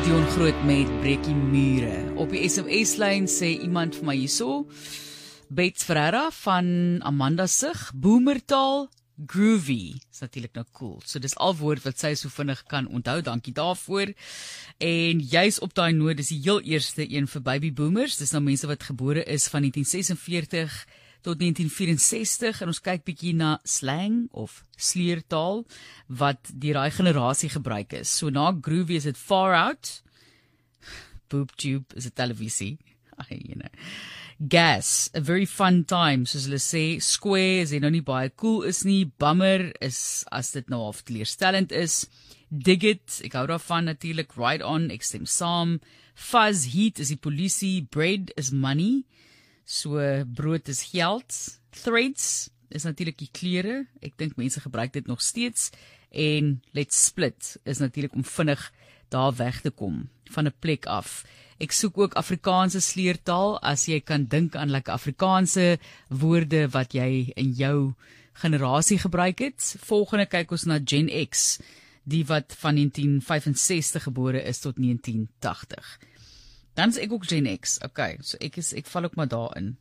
Dion Groot met Breekie Mure. Op die SMS-lyn sê iemand vir my hierso, Bets Ferreira van Amanda Sig, Boomertaal, groovy. Is natuurlik nou cool. So dis al woord wat sy so vinnig kan onthou. Dankie daarvoor. En juis op daai noot, dis die heel eerste een vir baby boomers. Dis nou mense wat gebore is van 1946 tot 1964 en ons kyk bietjie na slang of sleertaal wat die daai generasie gebruik is. So na groovy is dit far out, boobtube is 'n televisie. Gas, a very fun time, soos hulle sê, square, as jy nou nie baie cool is nie, bummer is as dit nou half teleurstellend is, dig it, ek hou daarvan natuurlik, ride on, ek stem saam, fuzz, heat is die polisie, bread is money, so brood is geld, threads is natuurlik die klere, ek dink mense gebruik dit nog steeds, en let's split is natuurlik om vinnig daar weg te kom, van 'n plek af. Ek soek ook Afrikaanse sleertaal, as jy kan dink aan like Afrikaanse woorde wat jy in jou generasie gebruik het. Volgende kyk ons na Gen X, die wat van 1965 gebore is tot 1980. Dan is ek ook Gen X, okay, so ek val ook maar daarin.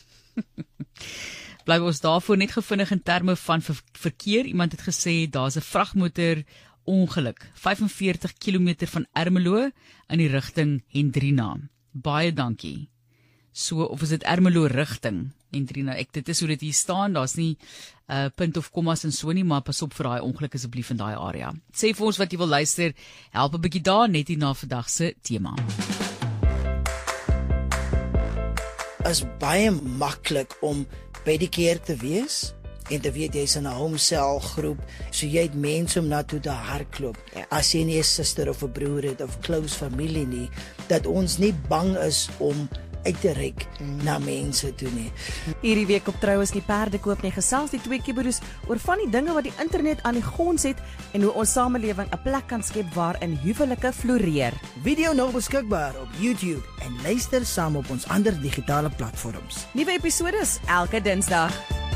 Blyf ons daarvoor net gevindig in terme van verkeer. Iemand het gesê, daar's 'n vragmotor ongeluk, 45 km van Ermelo in die rigting Hendrina. Baie dankie. So, of is dit Ermelo rigting Hendrina? Dit is hoe dit hier staan, daar's nie punt of kommas en so nie, maar pas op vir daai ongeluk asseblief in daai area. Sê vir ons wat jy wil luister, help 'n bietjie daar, net hier na vandag se tema. Is baie maklik om by die kerk te wees en te weet jy's in 'n homesel groep, so jy het mense om na toe te hardloop. As jy nie 'n suster of 'n broer het of close familie nie, dat ons nie bang is om uit te reik na mense toe nie. Hierdie week op Troues die perde koop nie gesels die twee kibberoes oor van die dinge wat die internet aan die gons het en hoe ons samelewing 'n plek kan skep waarin huwelike floreer. Video nou beskikbaar op YouTube en luister saam op ons ander digitale platforms. Nuwe episodes elke Dinsdag.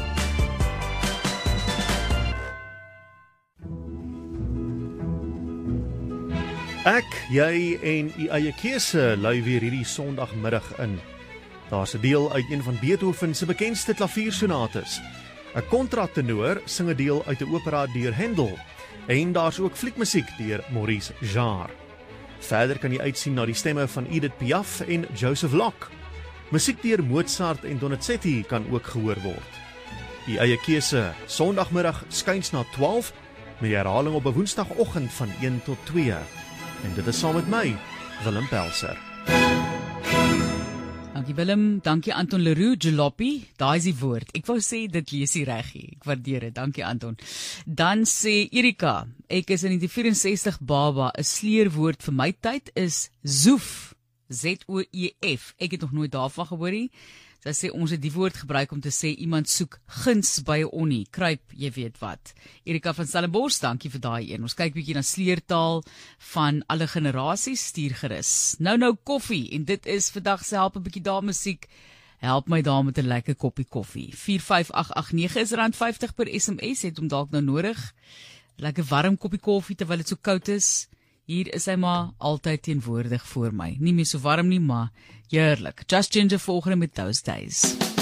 Ek, jy en u eie keuse lui weer hierdie Sondagmiddag in. Daar's 'n deel uit een van Beethoven se bekendste klaviersonates. 'n Kontratenoor sing 'n deel uit 'n opera deur Handel. En daar's ook fliekmusiek deur Maurice Jarre. Verder kan jy uitsien na die stemme van Edith Piaf en Joseph Locke. Musiek deur Mozart en Donizetti kan ook gehoor word. U eie keuse, Sondagmiddag skuins na 12, met herhaling op 'n Woensdagoggend van 1 tot 2. En dit is saam met my, Willem Pelser. Dankie Willem, dankie Anton Leroux, jalopy, daai is die woord. Ek wou sê dit lees die regie, ek waardeer dit, dankie Anton. Dan sê Erika, ek is in 1964 baba, 'n sleerwoord vir my tyd is zoef, Z-O-E-F, ek het nog nooit daarvan gehoor nie. Sy sê ons het die woord gebruik om te sê iemand soek guns by 'n onnie, kruip, jy weet wat. Erika van Stellenbosch, dankie vir daai een. Ons kyk bietjie na sleertaal van alle generasies, stuur gerus. Nou koffie en dit is vandag se help 'n bietjie daar musiek. Help my daar met 'n lekker koppie koffie. 45889 is R50 per SMS, het hom dalk nou nodig. Lekker warm koppie koffie terwyl dit so koud is. Hier is hy maar altyd teenwoordig voor my. Nie meer so warm nie, maar heerlik. Just Ginger volgende met Those Days.